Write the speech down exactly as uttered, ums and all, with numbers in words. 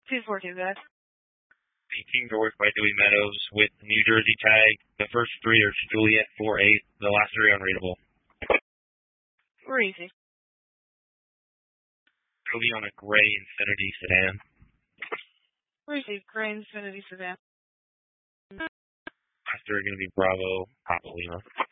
two four two, guys. eighteen George by Dewey Meadows with New Jersey tag. The first three are Juliet four eight. The last three are unreadable. We're easy. It'll be on a gray Infiniti sedan. We're easy. Gray Infiniti sedan. Last three are going to be Bravo, Papa Lima.